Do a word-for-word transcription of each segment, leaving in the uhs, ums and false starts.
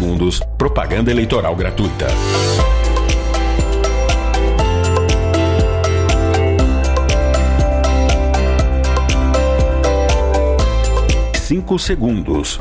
segundos. Propaganda eleitoral gratuita. Cinco segundos.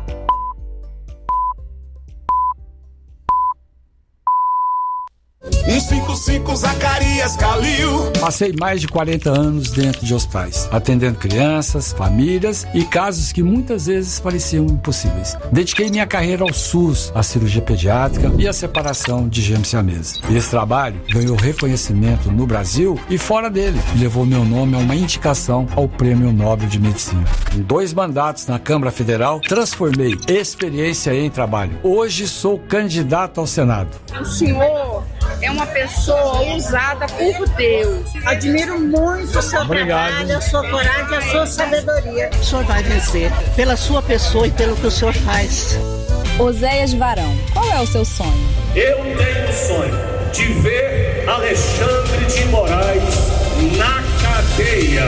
um cinco cinco Zacarias Calil. Passei mais de quarenta anos dentro de hospitais, atendendo crianças, famílias e casos que muitas vezes pareciam impossíveis. Dediquei minha carreira ao SUS, à cirurgia pediátrica e à separação de gêmeos siameses. Esse trabalho ganhou reconhecimento no Brasil e fora dele e levou meu nome a uma indicação ao Prêmio Nobel de Medicina. Em dois mandatos na Câmara Federal, transformei experiência em trabalho. Hoje sou candidato ao Senado. O senhor é uma pessoa usada por Deus. Admiro muito o seu Obrigado. trabalho, a sua coragem e a sua sabedoria. O senhor vai vencer pela sua pessoa e pelo que o senhor faz. Oséias Varão, qual é o seu sonho? Eu tenho o sonho de ver Alexandre de Moraes na cadeia.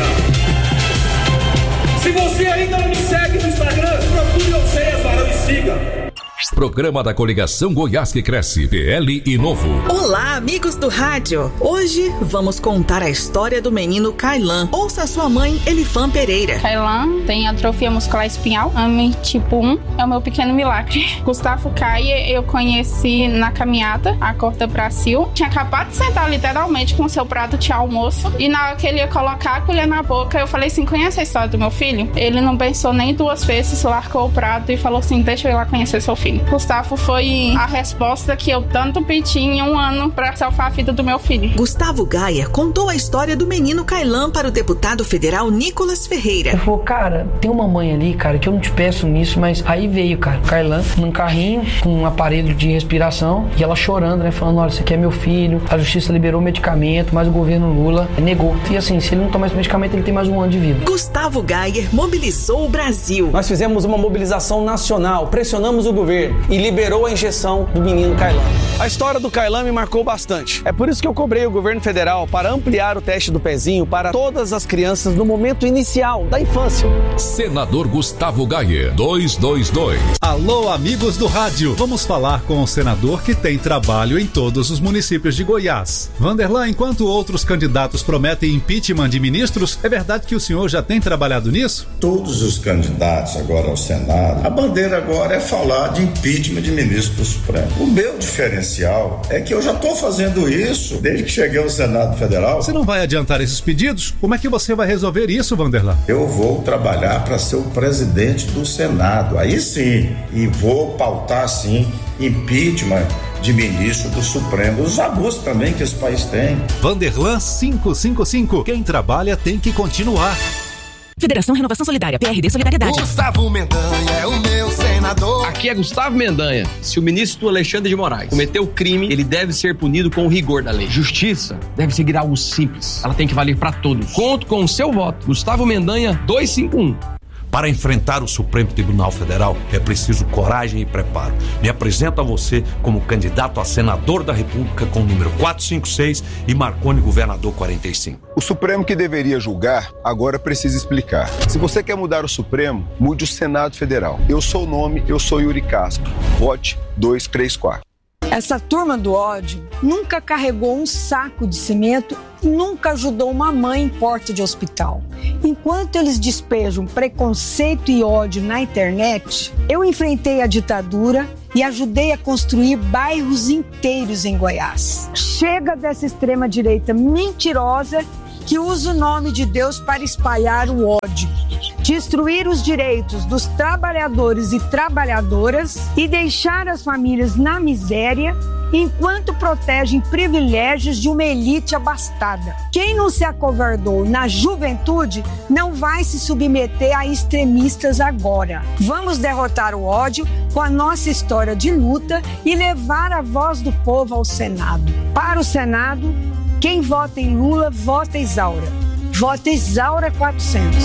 Se você ainda não me segue no Instagram, procure Oséias Varão e siga. Programa da Coligação Goiás que Cresce, P L e Novo. Olá, amigos do rádio. Hoje vamos contar a história do menino Kailan. Ouça a sua mãe, Elifan Pereira. Kailan tem atrofia muscular espinhal, A M E tipo um, é o meu pequeno milagre. Gustavo Caia eu conheci na caminhada, a Corta Brasil. Tinha acabado de sentar literalmente com o seu prato de almoço e na hora que ele ia colocar a colher na boca, eu falei assim, conhece a história do meu filho? Ele não pensou nem duas vezes, largou o prato e falou assim, deixa eu ir lá conhecer seu filho. Gustavo foi a resposta que eu tanto pedi em um ano para salvar a vida do meu filho. Gustavo Gaia contou a história do menino Kailan para o deputado federal Nicolas Ferreira. Eu falei, cara, tem uma mãe ali, cara, que eu não te peço nisso, mas aí veio, cara, Kailan num carrinho com um aparelho de respiração e ela chorando, né, falando, olha, esse aqui é meu filho, a justiça liberou o medicamento, mas o governo Lula negou. E assim, se ele não tomar esse medicamento, ele tem mais um ano de vida. Gustavo Gaia mobilizou o Brasil. Nós fizemos uma mobilização nacional, pressionamos o governo e liberou a injeção do menino Kailan. A história do Kailan me marcou bastante. É por isso que eu cobrei o governo federal para ampliar o teste do pezinho para todas as crianças no momento inicial da infância. Senador Gustavo Gaia, duzentos e vinte e dois. Alô, amigos do rádio. Vamos falar com o senador que tem trabalho em todos os municípios de Goiás. Vanderlan, enquanto outros candidatos prometem impeachment de ministros, é verdade que o senhor já tem trabalhado nisso? Todos os candidatos agora ao Senado, a bandeira agora é falar de impeachment de ministro do Supremo. O meu diferencial é que eu já estou fazendo isso desde que cheguei ao Senado Federal. Você não vai adiantar esses pedidos? Como é que você vai resolver isso, Vanderlan? Eu vou trabalhar para ser o presidente do Senado, aí sim, e vou pautar sim impeachment de ministro do Supremo, os abusos também que esse país tem. Vanderlan quinhentos e cinquenta e cinco. Quem trabalha tem que continuar. Federação Renovação Solidária, P R D Solidariedade. Gustavo Mendanha é o meu senador. Aqui é Gustavo Mendanha. Se o ministro Alexandre de Moraes cometeu crime, ele deve ser punido com o rigor da lei. Justiça deve seguir algo simples. Ela tem que valer para todos. Conto com o seu voto. Gustavo Mendanha, duzentos e cinquenta e um. Para enfrentar o Supremo Tribunal Federal é preciso coragem e preparo. Me apresento a você como candidato a senador da República com o número quatrocentos e cinquenta e seis e Marconi governador quarenta e cinco. O Supremo que deveria julgar, agora precisa explicar. Se você quer mudar o Supremo, mude o Senado Federal. Eu sou o nome, eu sou Yuri Castro. Vote duzentos e trinta e quatro. Essa turma do ódio nunca carregou um saco de cimento, nunca ajudou uma mãe em porta de hospital. Enquanto eles despejam preconceito e ódio na internet, eu enfrentei a ditadura e ajudei a construir bairros inteiros em Goiás. Chega dessa extrema-direita mentirosa que usa o nome de Deus para espalhar o ódio, destruir os direitos dos trabalhadores e trabalhadoras e deixar as famílias na miséria enquanto protegem privilégios de uma elite abastada. Quem não se acovardou na juventude não vai se submeter a extremistas agora. Vamos derrotar o ódio com a nossa história de luta e levar a voz do povo ao Senado. Para o Senado, quem vota em Lula, vota Isaura. Vota Isaura quatrocentos.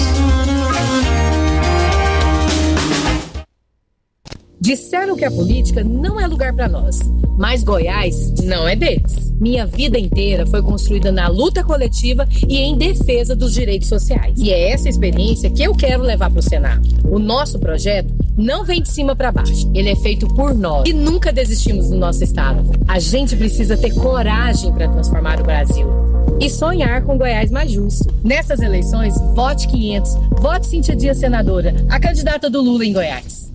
Disseram que a política não é lugar para nós, mas Goiás não é deles. Minha vida inteira foi construída na luta coletiva e em defesa dos direitos sociais. E é essa experiência que eu quero levar para o Senado. O nosso projeto não vem de cima para baixo. Ele é feito por nós e nunca desistimos do nosso estado. A gente precisa ter coragem para transformar o Brasil e sonhar com Goiás mais justo. Nessas eleições, vote quinhentos, vote Cíntia Dias senadora, a candidata do Lula em Goiás.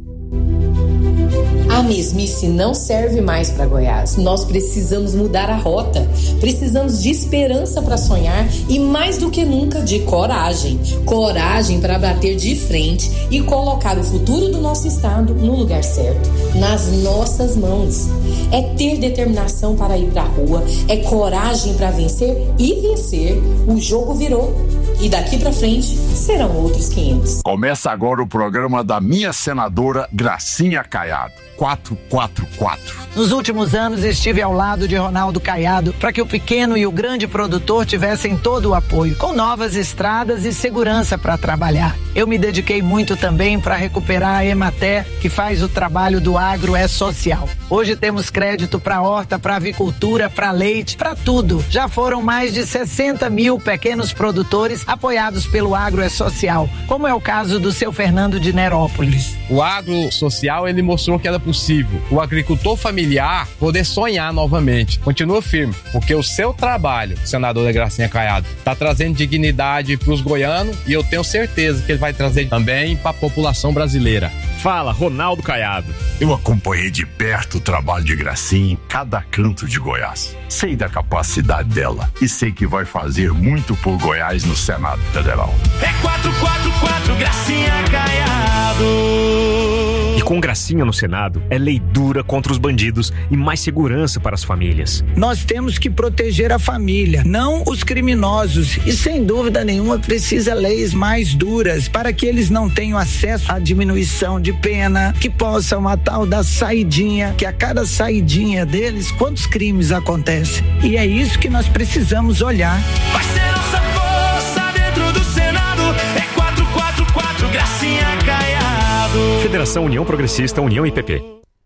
A mesmice não serve mais para Goiás. Nós precisamos mudar a rota. Precisamos de esperança para sonhar e, mais do que nunca, de coragem. Coragem para bater de frente e colocar o futuro do nosso estado no lugar certo, nas nossas mãos. É ter determinação para ir para a rua, é coragem para vencer e vencer. O jogo virou e daqui para frente serão outros quinhentos. Começa agora o programa da minha senadora Gracinha Caiado. quatro quatro quatro. Nos últimos anos estive ao lado de Ronaldo Caiado para que o pequeno e o grande produtor tivessem todo o apoio, com novas estradas e segurança para trabalhar. Eu me dediquei muito também para recuperar a Emater, que faz o trabalho do agro é social. Hoje temos crédito para horta, para avicultura, para leite, para tudo. Já foram mais de sessenta mil pequenos produtores apoiados pelo agro é social, como é o caso do seu Fernando de Nerópolis. O agro social, ele mostrou que era possível o agricultor familiar poder sonhar novamente. Continua firme, porque o seu trabalho, senadora Gracinha Caiado, está trazendo dignidade para os goianos e eu tenho certeza que ele vai trazer também para a população brasileira. Fala, Ronaldo Caiado. Eu acompanhei de perto o trabalho de Gracinha em cada canto de Goiás. Sei da capacidade dela e sei que vai fazer muito por Goiás no Senado Federal. É quatro quatro quatro, Gracinha Caiado. E com Gracinha no Senado, é lei dura contra os bandidos e mais segurança para as famílias. Nós temos que proteger a família, não os criminosos. E sem dúvida nenhuma precisa leis mais duras para que eles não tenham acesso à diminuição de pena, que possam a tal da saidinha, que a cada saidinha deles, quantos crimes acontecem. E é isso que nós precisamos olhar. Vai ser nossa força dentro do Senado. É quatro quatro quatro, Gracinha Caiado. Federação União Progressista, União I P P.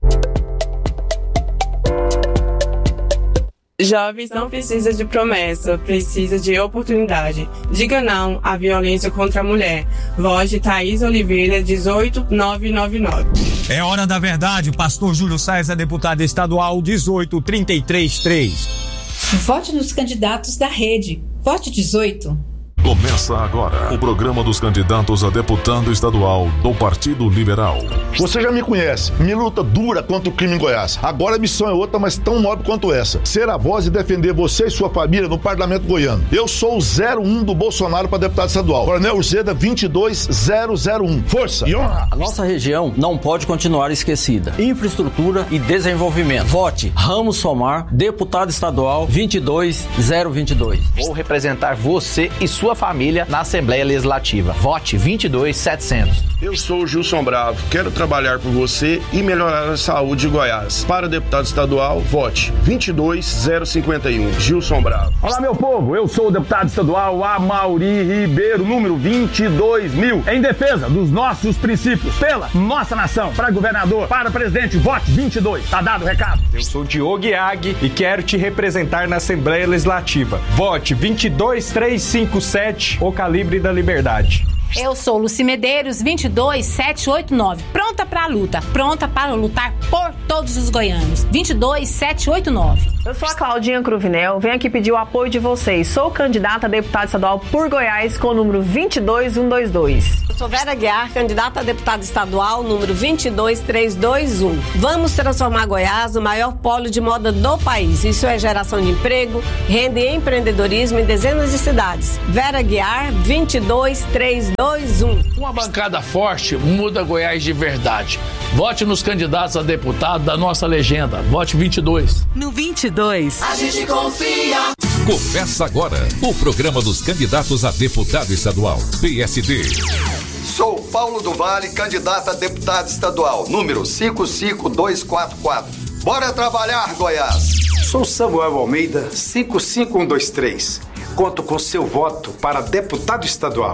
Jovens não precisam de promessa, precisa de oportunidade. Diga não à violência contra a mulher. Voz de Thaís Oliveira, dezoito mil novecentos e noventa e nove. É hora da verdade. Pastor Júlio Saez é deputado estadual dezoito mil trezentos e trinta e três. Vote nos candidatos da rede. Vote dezoito. Começa agora o programa dos candidatos a deputado estadual do Partido Liberal. Você já me conhece, minha luta dura contra o crime em Goiás. Agora a missão é outra, mas tão nobre quanto essa. Ser a voz e defender você e sua família no Parlamento Goiano. Eu sou o zero um do Bolsonaro para deputado estadual. Coronel Urzeda vinte e dois mil um. Força e honra! A nossa região não pode continuar esquecida. Infraestrutura e desenvolvimento. Vote Ramos Somar, deputado estadual vinte e dois mil vinte e dois. Vou representar você e sua família na Assembleia Legislativa. Vote vinte e dois mil e setecentos. Eu sou o Gilson Bravo, quero trabalhar por você e melhorar a saúde de Goiás. Para deputado estadual, vote vinte e dois mil cinquenta e um. Gilson Bravo. Olá, meu povo, eu sou o deputado estadual Amauri Ribeiro, número vinte e dois mil, em defesa dos nossos princípios, pela nossa nação. Para governador, para presidente, vote vinte e dois. Tá dado o recado. Eu sou Diogo Iag e quero te representar na Assembleia Legislativa. Vote vinte e dois mil trezentos e cinquenta e sete, o calibre da liberdade. Eu sou Luci Medeiros, vinte e dois mil setecentos e oitenta e nove. Pronta pra luta, pronta para lutar por todos os goianos. vinte e dois mil setecentos e oitenta e nove. Eu sou a Claudinha Cruvinel, venho aqui pedir o apoio de vocês. Sou candidata a deputada estadual por Goiás com o número vinte e dois mil cento e vinte e dois. Eu sou Vera Guiar, candidata a deputada estadual, número vinte e dois mil trezentos e vinte e um. Vamos transformar Goiás no maior polo de moda do país. Isso é geração de emprego, renda e empreendedorismo em dezenas de cidades. Vera Guiar, vinte e dois mil trezentos e vinte e um. Uma bancada forte muda Goiás de verdade. Vote nos candidatos a deputado da nossa legenda. Vote vinte e dois. No vinte e dois. A gente confia. Começa agora o programa dos candidatos a deputado estadual. P S D. Sou Paulo do Vale, candidato a deputado estadual, número cinco cinco dois quatro quatro. Bora trabalhar, Goiás! Sou Samuel Almeida, cinco cinco um dois três. Conto com seu voto para deputado estadual.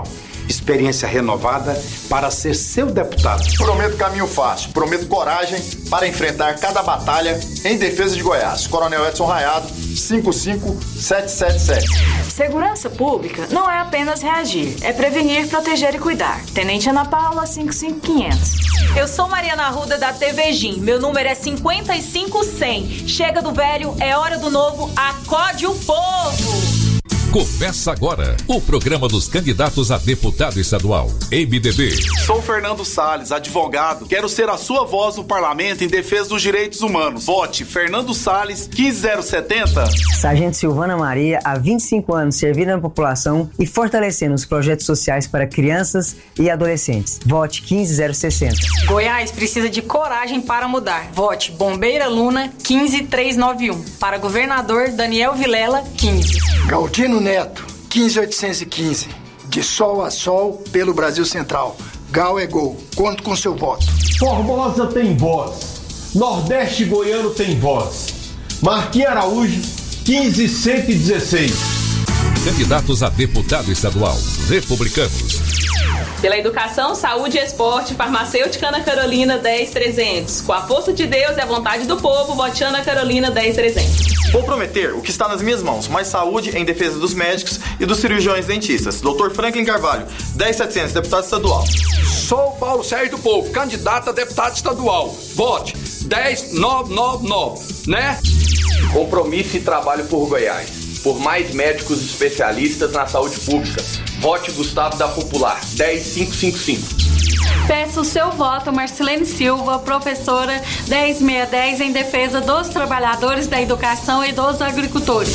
experiência renovada para ser seu deputado. Prometo caminho fácil, prometo coragem para enfrentar cada batalha em defesa de Goiás. Coronel Edson Raiado, cinco cinco sete sete sete. Segurança pública não é apenas reagir, é prevenir, proteger e cuidar. Tenente Ana Paula, cinco cinco quinhentos. Eu sou Mariana Arruda da T V G I M. Meu número é cinquenta e cinco cem. Chega do velho, é hora do novo. Acode o povo! Começa agora o programa dos candidatos a deputado estadual, M D B. Sou Fernando Salles, advogado. Quero ser a sua voz no parlamento em defesa dos direitos humanos. Vote Fernando Salles, quinze zero setenta. Sargento Silvana Maria, há vinte e cinco anos servindo a população e fortalecendo os projetos sociais para crianças e adolescentes. Vote quinze zero sessenta. Goiás precisa de coragem para mudar. Vote Bombeira Luna, quinze três nove um. Para governador, Daniel Vilela, quinze. Galdino Neto, quinze oitocentos e quinze. De sol a sol pelo Brasil Central. Gal é gol. Conto com seu voto. Formosa tem voz. Nordeste Goiano tem voz. Marquinhos Araújo, quinze cento e dezesseis. Candidatos a deputado estadual, republicanos. Pela educação, saúde e esporte, farmacêutica Ana Carolina, dez trezentos. Com a força de Deus e a vontade do povo, vote Ana Carolina, dez trezentos. Vou prometer o que está nas minhas mãos, mais saúde em defesa dos médicos e dos cirurgiões dentistas. doutor Franklin Carvalho, dez setecentos, deputado estadual. Sou Paulo Sérgio do Povo, candidato a deputado estadual. Vote dez nove nove nove, né? Compromisso e trabalho por Goiás. Por mais médicos especialistas na saúde pública. Vote Gustavo da Popular, dez cinco cinco cinco. Peço o seu voto, Marcelene Silva, professora, dez seiscentos e dez, em defesa dos trabalhadores da educação e dos agricultores.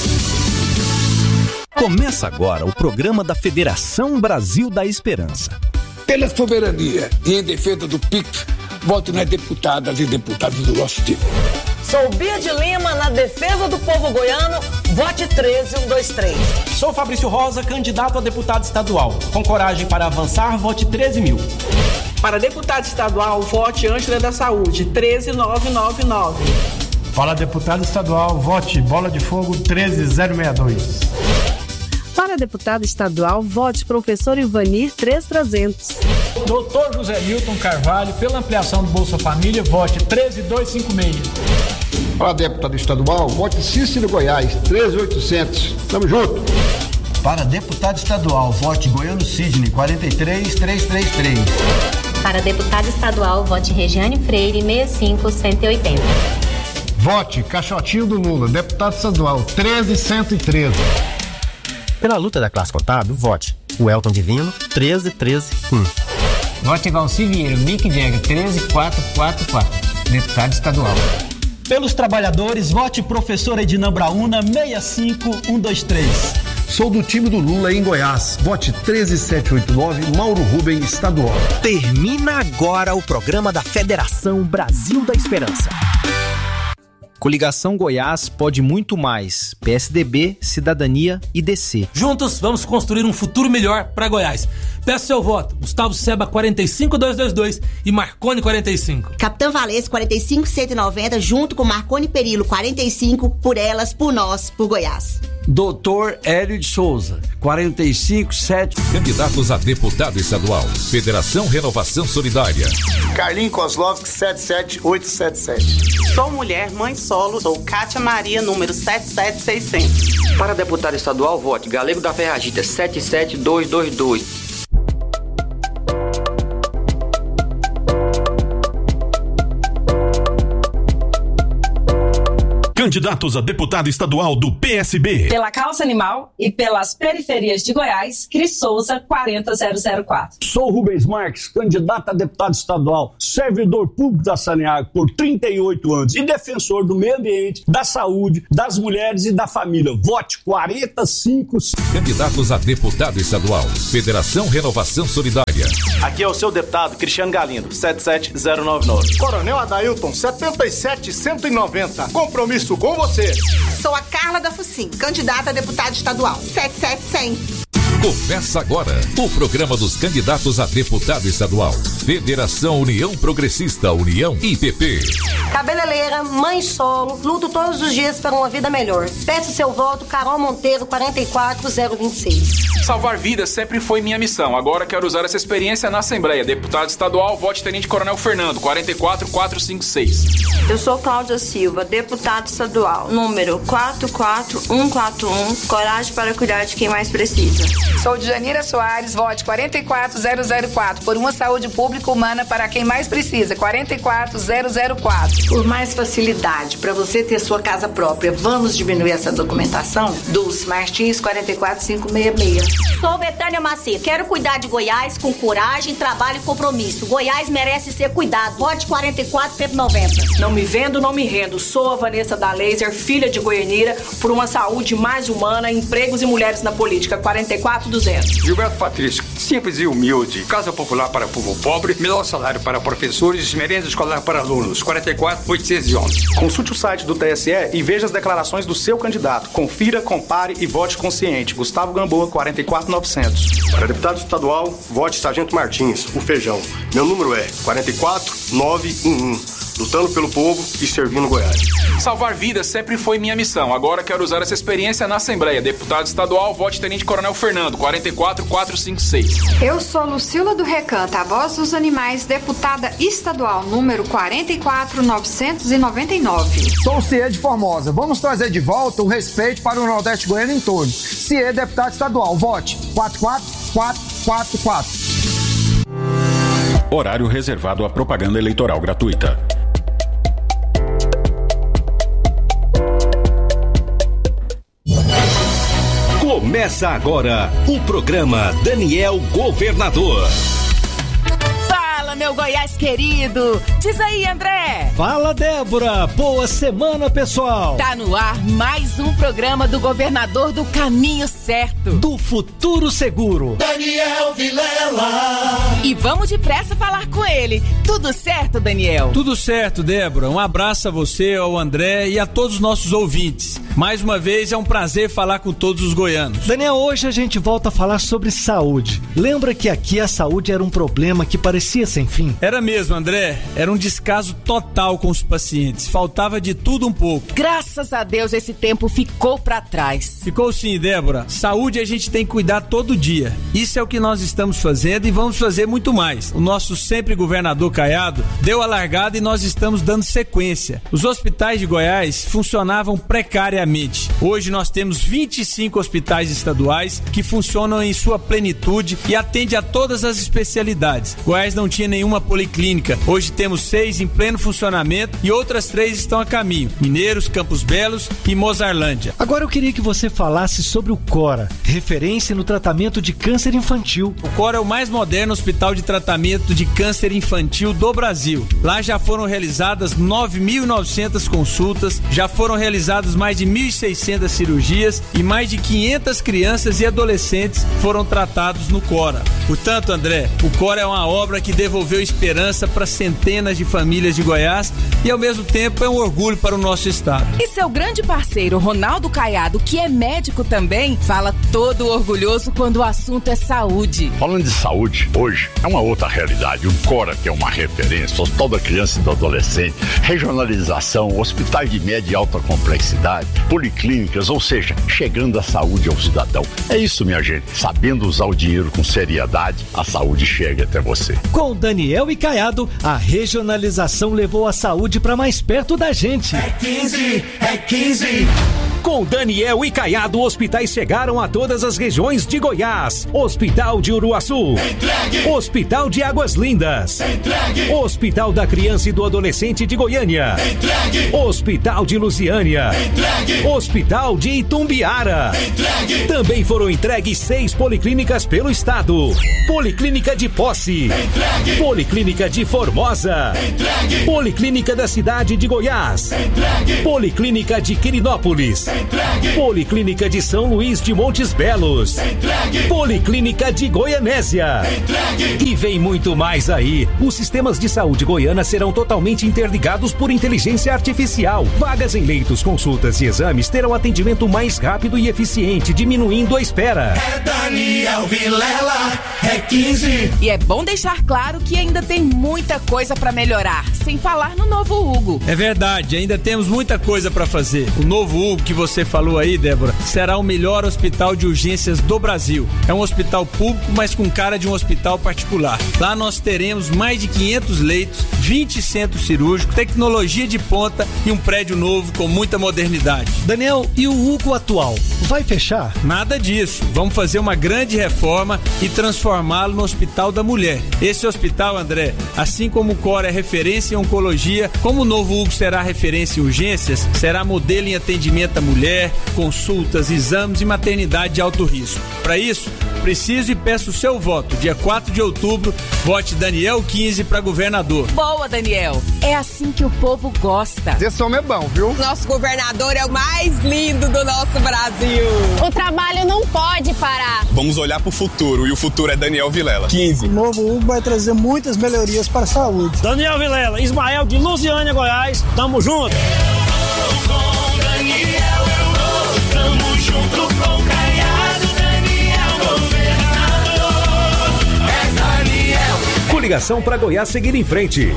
Começa agora o programa da Federação Brasil da Esperança. Pela soberania e em defesa do P I C, vote nas deputadas e deputados do nosso time. Sou Bia de Lima, na defesa do povo goiano, vote treze um dois três. Sou Fabrício Rosa, candidato a deputado estadual. Com coragem para avançar, vote treze mil. Para deputado estadual, vote Ângela da Saúde, treze nove nove nove. Para deputado estadual, vote Bola de Fogo, treze zero sessenta e dois. Para deputado estadual, vote professor Ivanir, treze trezentos. doutor José Milton Carvalho, pela ampliação do Bolsa Família, vote treze dois cinco seis. Para deputado estadual, vote Cícero Goiás, treze oitocentos. Tamo junto. Para deputado estadual, vote Goiano Sidney, quarenta e três trezentos e trinta e três. Para deputado estadual, vote Regiane Freire, sessenta e cinco cento e oitenta. Vote Caixotinho do Lula, deputado estadual, treze cento e treze. Pela luta da classe contábil, vote o Elton Divino, treze treze um. Vote Valci Vieira, Mick Jagger, treze quatrocentos e quarenta e quatro, deputado estadual. Pelos trabalhadores, vote professora Edinã Brauna, sessenta e cinco um dois três. Sou do time do Lula em Goiás. Vote treze setecentos e oitenta e nove, Mauro Rubem, estadual. Termina agora o programa da Federação Brasil da Esperança. Coligação Goiás pode muito mais. P S D B, Cidadania e D C. Juntos vamos construir um futuro melhor para Goiás. Peço seu voto. Gustavo Seba, quarenta e cinco dois dois dois e Marconi, quarenta e cinco. Capitão Valês, quarenta e cinco cento e noventa, junto com Marconi Perillo, quarenta e cinco, por elas, por nós, por Goiás. doutor Hélio de Souza, quarenta e cinco sete. Candidatos a deputado estadual, Federação Renovação Solidária. Carlinhos Kozlovski, setenta e sete oito sete sete. Sou mulher, mãe solo, sou Cátia Maria, número sete sete seis zero zero. Para deputado estadual, vote Galego da Ferragita, sete sete dois dois dois. Candidatos a deputado estadual do P S B. Pela causa animal e pelas periferias de Goiás, Cris Souza, quarenta zero zero quatro. Sou Rubens Marques, candidato a deputado estadual, servidor público da Saneago por trinta e oito anos e defensor do meio ambiente, da saúde, das mulheres e da família. Vote quarenta e cinco. Candidatos a deputado estadual, Federação Renovação Solidária. Aqui é o seu deputado Cristiano Galindo, setenta e sete zero nove nove. Coronel Adailton, setenta e sete cento e noventa. Compromisso com você. Sou a Carla da Fucim, candidata a deputada estadual, setenta e sete cem. Começa agora o programa dos candidatos a deputado estadual. Federação União Progressista, União I P P. Cabeleireira, mãe solo, luto todos os dias para uma vida melhor. Peço seu voto, Carol Monteiro, quarenta e quatro zero vinte e seis. Salvar vidas sempre foi minha missão. Agora quero usar essa experiência na Assembleia. Deputado estadual, vote Tenente Coronel Fernando, quarenta e quatro quatrocentos e cinquenta e seis. Eu sou Cláudia Silva, deputado estadual, número quatro quatro um quatro um. Coragem para cuidar de quem mais precisa. Sou Janira Soares, vote quarenta e quatro zero zero quatro, por uma saúde pública humana para quem mais precisa, quarenta e quatro zero zero quatro. Por mais facilidade para você ter sua casa própria, vamos diminuir essa documentação? Dulce Martins, quarenta e quatro cinco seis seis. Sou Betânia Macedo, quero cuidar de Goiás com coragem, trabalho e compromisso. Goiás merece ser cuidado, vote quarenta e quatro cento e noventa. Não me vendo, não me rendo. Sou a Vanessa da Laser, filha de Goianira, por uma saúde mais humana, empregos e mulheres na política, quarenta e quatro duzentos. Gilberto Patrício, simples e humilde, casa popular para povo pobre, melhor salário para professores, merenda escolar para alunos, quarenta e quatro oitocentos e onze. Consulte o site do T S E e veja as declarações do seu candidato. Confira, compare e vote consciente. Gustavo Gamboa, quarenta e quatro novecentos. Para deputado estadual, vote Sargento Martins, o Feijão. Meu número é quarenta e quatro nove um um. Lutando pelo povo e servindo Goiás. Salvar vidas sempre foi minha missão. Agora quero usar essa experiência na Assembleia. Deputado estadual, vote Tenente Coronel Fernando, quarenta e quatro quatrocentos e cinquenta e seis. Eu sou Lucila do Recanto, a voz dos animais, deputada estadual, número quarenta e quatro novecentos e noventa e nove. Sou o Ciê de Formosa. Vamos trazer de volta o respeito para o Nordeste Goiano em todo. Ciê, deputado estadual, vote quatro quatro quatro quatro quatro. Horário reservado à propaganda eleitoral gratuita. Começa agora o programa Daniel Governador. Fala, meu Goiás querido! Diz aí, André! Fala, Débora! Boa semana, pessoal! Tá no ar mais um programa do governador do caminho certo. Do futuro seguro. Daniel Vilela! E vamos depressa falar com ele. Tudo certo, Daniel? Tudo certo, Débora. Um abraço a você, ao André e a todos os nossos ouvintes. Mais uma vez, é um prazer falar com todos os goianos. Daniel, hoje a gente volta a falar sobre saúde. Lembra que aqui a saúde era um problema que parecia sem fim? Era mesmo, André. Era um descaso total com os pacientes. Faltava de tudo um pouco. Graças a Deus esse tempo ficou pra trás. Ficou sim, Débora. Saúde a gente tem que cuidar todo dia. Isso é o que nós estamos fazendo e vamos fazer muito mais. O nosso sempre governador Caiado deu a largada e nós estamos dando sequência. Os hospitais de Goiás funcionavam precariamente. Hoje nós temos vinte e cinco hospitais estaduais que funcionam em sua plenitude e atendem a todas as especialidades. Goiás não tinha nenhuma policlínica. Hoje temos seis em pleno funcionamento e outras três estão a caminho. Mineiros, Campos Belos e Mozarlândia. Agora eu queria que você falasse sobre o Cora, referência no tratamento de câncer infantil. O Cora é o mais moderno hospital de tratamento de câncer infantil do Brasil. Lá já foram realizadas nove mil e novecentas consultas, já foram realizadas mais de mil e seiscentas cirurgias e mais de quinhentas crianças e adolescentes foram tratados no Cora. Portanto, André, o Cora é uma obra que devolveu esperança para centenas de famílias de Goiás e, ao mesmo tempo, é um orgulho para o nosso estado. E seu grande parceiro, Ronaldo Caiado, que é médico também, fala todo orgulhoso quando o assunto é saúde. Falando de saúde, hoje é uma outra realidade. O Cora, que é uma referência, Hospital da Criança e do Adolescente, regionalização, hospitais de média e alta complexidade, policlínicas, ou seja, chegando a saúde ao cidadão. É isso, minha gente. Sabendo usar o dinheiro com seriedade, a saúde chega até você. Com Daniel e Caiado, a regionalização levou a saúde para mais perto da gente. É quinze, é quinze. Com Daniel e Caiado, hospitais chegaram a todas as regiões de Goiás. Hospital de Uruaçu. Entregue. Hospital de Águas Lindas. Entregue. Hospital da Criança e do Adolescente de Goiânia. Entregue. Hospital de Lusiânia. Entregue. Hospital de Itumbiara. Entregue. Também foram entregues seis policlínicas pelo estado. Policlínica de Posse. Entregue. Policlínica de Formosa. Entregue. Policlínica da cidade de Goiás. Entregue. Policlínica de Quirinópolis. Entregue. Policlínica de São Luís de Montes Belos. Entregue. Policlínica de Goianésia. Entregue. E vem muito mais aí. Os sistemas de saúde goiana serão totalmente interligados por inteligência artificial. Vagas em leitos, consultas e exames terão atendimento mais rápido e eficiente, diminuindo a espera. É Daniel Vilela, é quinze. E é bom deixar claro que ainda tem muita coisa para melhorar, sem falar no Novo Hugo. É verdade, ainda temos muita coisa para fazer. O Novo Hugo que você falou aí, Débora, será o melhor hospital de urgências do Brasil. É um hospital público, mas com cara de um hospital particular. Lá nós teremos mais de quinhentos leitos, vinte centros cirúrgicos, tecnologia de ponta e um prédio novo com muita modernidade. Daniel, e o Hugo atual? Vai fechar? Nada disso. Vamos fazer uma grande reforma e transformá-lo no Hospital da Mulher. Esse hospital, André, assim como o Cor é referência em oncologia, como o Novo Hugo será referência em urgências, será modelo em atendimento à mulher, consultas, exames e maternidade de alto risco. Para isso, preciso e peço o seu voto. Dia quatro de outubro, vote Daniel quinze para governador. Boa, Daniel. É assim que o povo gosta. Esse homem é bom, viu? Nosso governador é o mais lindo do nosso Brasil. O trabalho não pode parar. Vamos olhar para o futuro e o futuro é Daniel Vilela. quinze. O Novo Hugo vai trazer muitas melhorias para a saúde. Daniel Vilela, Ismael de Lusiânia, Goiás. Tamo junto. Eu com Daniel, eu tamo junto com Caiado, Daniel governador. É Daniel. Coligação para Goiás seguir em frente.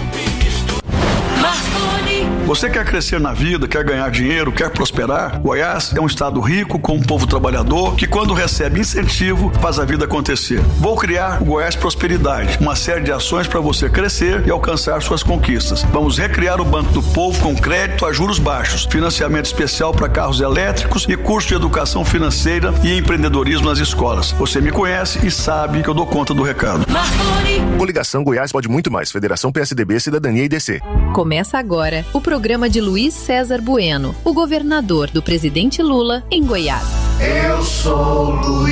Você quer crescer na vida, quer ganhar dinheiro, quer prosperar? Goiás é um estado rico, com um povo trabalhador, que quando recebe incentivo, faz a vida acontecer. Vou criar o Goiás Prosperidade, uma série de ações para você crescer e alcançar suas conquistas. Vamos recriar o Banco do Povo com crédito a juros baixos, financiamento especial para carros elétricos e curso de educação financeira e empreendedorismo nas escolas. Você me conhece e sabe que eu dou conta do recado. Coligação Goiás pode muito mais. Federação P S D B, Cidadania e D C. Começa agora o programa de Luiz César Bueno, o governador do presidente Lula em Goiás. Eu sou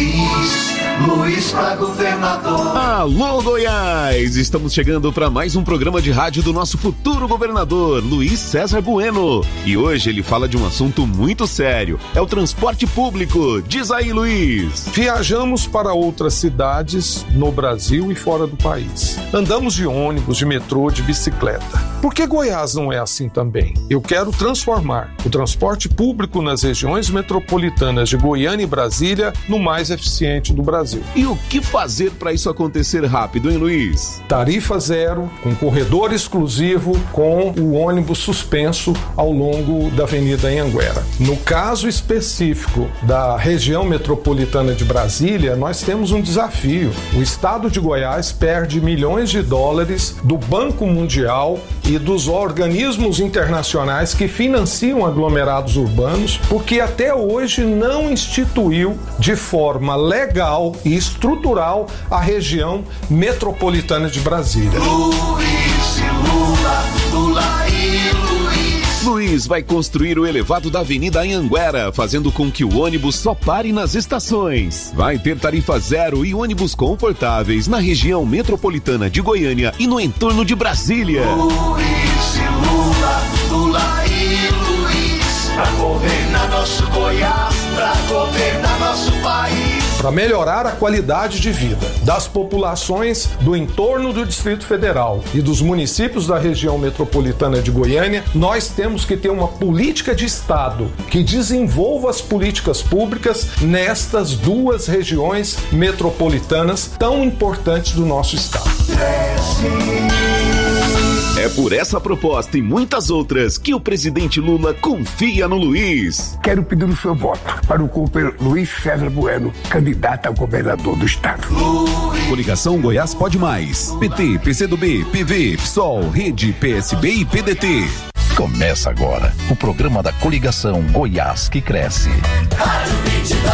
Luiz, Luiz pra governador. Alô, Goiás! Estamos chegando para mais um programa de rádio do nosso futuro governador, Luiz César Bueno. E hoje ele fala de um assunto muito sério, é o transporte público. Diz aí, Luiz. Viajamos para outras cidades no Brasil e fora do país. Andamos de ônibus, de metrô, de bicicleta. Por que Goiás não é assim também? Eu quero transformar o transporte público nas regiões metropolitanas de Goiânia e Brasília no mais eficiente do Brasil. E o que fazer para isso acontecer rápido, hein, Luiz? Tarifa zero, com corredor exclusivo, com o ônibus suspenso ao longo da Avenida Anhanguera. No caso específico da região metropolitana de Brasília, nós temos um desafio. O estado de Goiás perde milhões de dólares do Banco Mundial e dos organismos internacionais que financiam aglomerados urbanos, porque até hoje não instituiu de forma legal e estrutural a região metropolitana de Brasília. Luiz e Lula, Lula e Luiz. Luiz vai construir o elevado da Avenida Anhanguera, fazendo com que o ônibus só pare nas estações. Vai ter tarifa zero e ônibus confortáveis na região metropolitana de Goiânia e no entorno de Brasília. Luiz e Lula, Lula e Luiz, pra governar nosso Goiás, pra governar nosso país. Para melhorar a qualidade de vida das populações do entorno do Distrito Federal e dos municípios da região metropolitana de Goiânia, nós temos que ter uma política de Estado que desenvolva as políticas públicas nestas duas regiões metropolitanas tão importantes do nosso Estado. É por essa proposta e muitas outras que o presidente Lula confia no Luiz. Quero pedir o seu voto para o companheiro Luiz César Bueno, candidato a governador do estado. Coligação Goiás Pode Mais. P T, P C do B, P V, P SOL, Rede, P S B e P D T. Começa agora o programa da Coligação Goiás que Cresce. Rádio vinte e dois.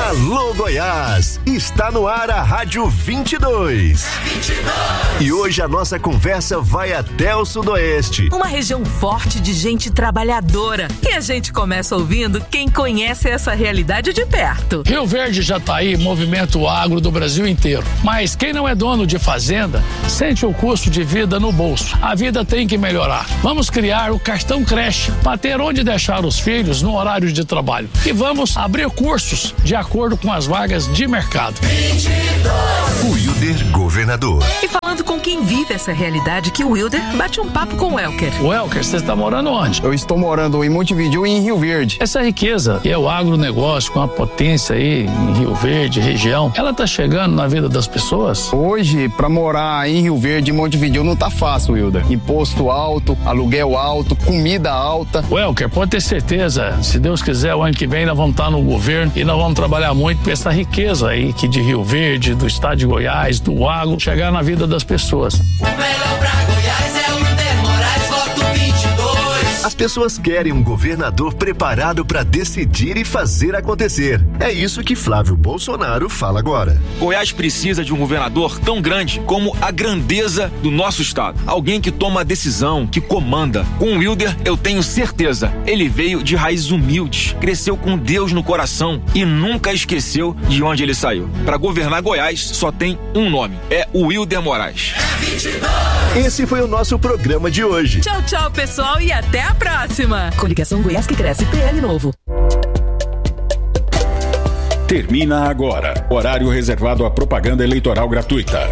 Alô Goiás, está no ar a Rádio vinte e dois. vinte e dois. E hoje a nossa conversa vai até o Sudoeste. Uma região forte de gente trabalhadora. E a gente começa ouvindo quem conhece essa realidade de perto. Rio Verde já tá aí, movimento agro do Brasil inteiro. Mas quem não é dono de fazenda, sente o custo de vida no bolso. A vida tem que melhorar. Vamos criar o cartão creche para ter onde deixar os filhos no horário de trabalho. E vamos abrir cursos de acordo com as vagas de mercado. vinte e dois. O Wilder Governador. E falando com quem vive essa realidade, que o Wilder bate um papo com o Elker. O Elker, você está morando onde? Eu estou morando em Montevidéu e em Rio Verde. Essa riqueza, que é o agronegócio com a potência aí em Rio Verde, região, ela tá chegando na vida das pessoas? Hoje, para morar em Rio Verde e Montevidéu não tá fácil, Wilder. Imposto alto, aluguel alto, comida alta. O Elker, pode ter certeza, se Deus quiser, o ano que vem nós vamos estar no governo e nós vamos trabalhar muito para essa riqueza aí que de Rio Verde, do estado de Goiás, do agro, chegar na vida das pessoas. O melhor pra Goiás é o Wilder Moraes, voto vinte e dois. As pessoas querem um governador preparado para decidir e fazer acontecer. É isso que Flávio Bolsonaro fala agora. Goiás precisa de um governador tão grande como a grandeza do nosso estado. Alguém que toma a decisão, que comanda. Com o Wilder, eu tenho certeza. Ele veio de raízes humildes, cresceu com Deus no coração e nunca esqueceu de onde ele saiu. Para governar Goiás, só tem um nome. É o Wilder Moraes. Esse foi o nosso programa de hoje. Tchau, tchau, pessoal, e até a próxima. Coligação Goiás que cresce, P L Novo. Termina agora. Horário reservado à propaganda eleitoral gratuita.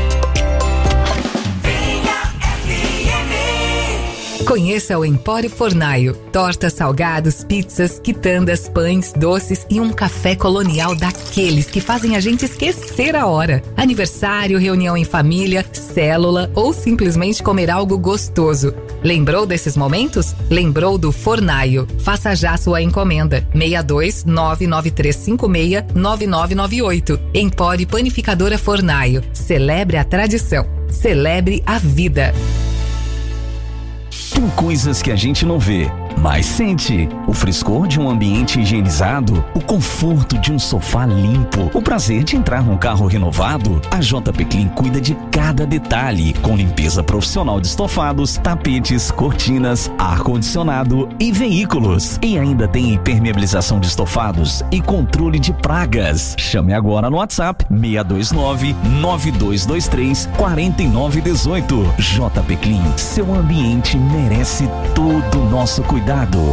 Conheça o Empório Fornaio. Tortas, salgados, pizzas, quitandas, pães, doces e um café colonial daqueles que fazem a gente esquecer a hora. Aniversário, reunião em família, célula ou simplesmente comer algo gostoso. Lembrou desses momentos? Lembrou do Fornaio. Faça já sua encomenda. seis dois nove nove três cinco seis nove nove nove oito. Empório Panificadora Fornaio. Celebre a tradição. Celebre a vida. Tem coisas que a gente não vê, mas sente. O frescor de um ambiente higienizado, o conforto de um sofá limpo, o prazer de entrar num carro renovado. A J P Clean cuida de cada detalhe, com limpeza profissional de estofados, tapetes, cortinas, ar-condicionado e veículos. E ainda tem impermeabilização de estofados e controle de pragas. Chame agora no WhatsApp seis dois nove nove dois dois três quatro nove um oito. J P Clean, seu ambiente merece todo o nosso cuidado.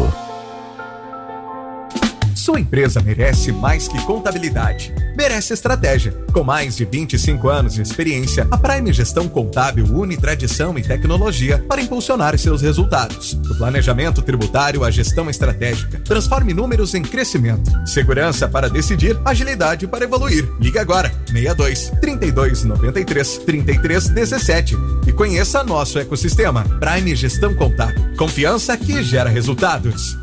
Sua empresa merece mais que contabilidade. Merece estratégia. Com mais de vinte e cinco anos de experiência, a Prime Gestão Contábil une tradição e tecnologia para impulsionar seus resultados. Do planejamento tributário à gestão estratégica. Transforme números em crescimento. Segurança para decidir, agilidade para evoluir. Ligue agora, seis dois, trinta e dois, noventa e três, trinta e três, dezessete e conheça nosso ecossistema. Prime Gestão Contábil. Confiança que gera resultados.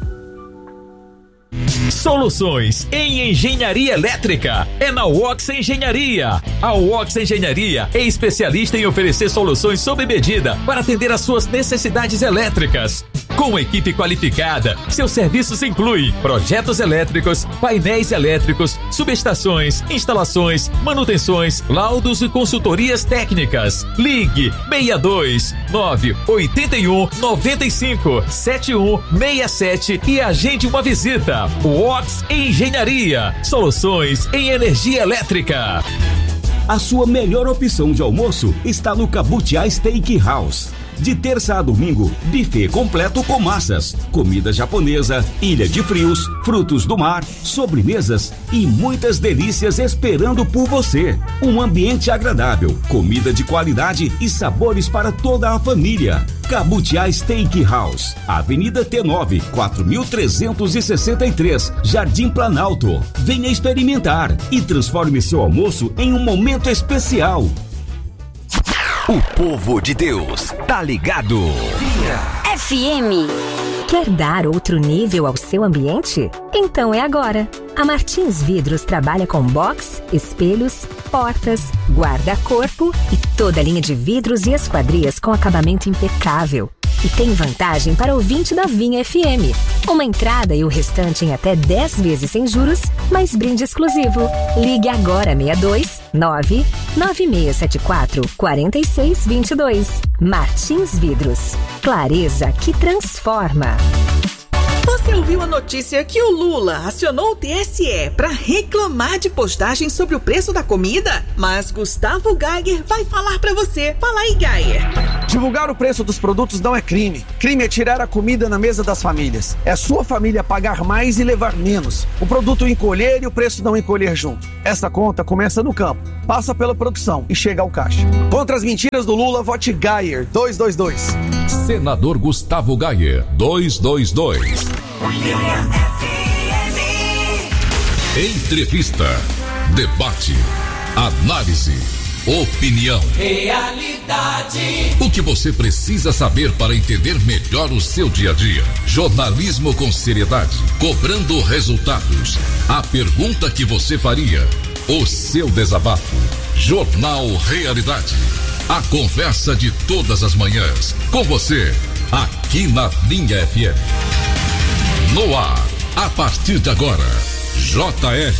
Soluções em engenharia elétrica é na Wox Engenharia. A Wox Engenharia é especialista em oferecer soluções sob medida para atender às suas necessidades elétricas. Com equipe qualificada, seus serviços incluem projetos elétricos, painéis elétricos, subestações, instalações, manutenções, laudos e consultorias técnicas. Ligue seis dois nove oito um nove cinco sete um seis sete e agende uma visita. Wox Engenharia, soluções em energia elétrica. A sua melhor opção de almoço está no Cabutiá Steakhouse. De terça a domingo, buffet completo com massas, comida japonesa, ilha de frios, frutos do mar, sobremesas e muitas delícias esperando por você. Um ambiente agradável, comida de qualidade e sabores para toda a família. Cabutiá Steakhouse, Avenida T nove, quatro mil trezentos e sessenta e três, Jardim Planalto. Venha experimentar e transforme seu almoço em um momento especial. O povo de Deus tá ligado. F M. Quer dar outro nível ao seu ambiente? Então é agora. A Martins Vidros trabalha com box, espelhos, portas, guarda-corpo e toda a linha de vidros e esquadrias com acabamento impecável. E tem vantagem para ouvinte da Vinha F M. Uma entrada e o restante em até dez vezes sem juros, mais brinde exclusivo. Ligue agora seis dois nove nove seis sete quatro quatro seis dois dois. Martins Vidros. Clareza que transforma. Você ouviu a notícia que o Lula acionou o T S E para reclamar de postagem sobre o preço da comida? Mas Gustavo Geiger vai falar para você. Fala aí, Geiger. Divulgar o preço dos produtos não é crime. Crime é tirar a comida na mesa das famílias. É sua família pagar mais e levar menos. O produto encolher e o preço não encolher junto. Essa conta começa no campo, passa pela produção e chega ao caixa. Contra as mentiras do Lula, vote Geiger dois dois dois. Senador Gustavo Geiger dois dois dois. Entrevista, debate, análise, opinião. Realidade. O que você precisa saber para entender melhor o seu dia a dia. Jornalismo com seriedade, cobrando resultados. A pergunta que você faria. O seu desabafo. Jornal Realidade. A conversa de todas as manhãs. Com você, aqui na Vinha F M. No ar, a partir de agora, J R.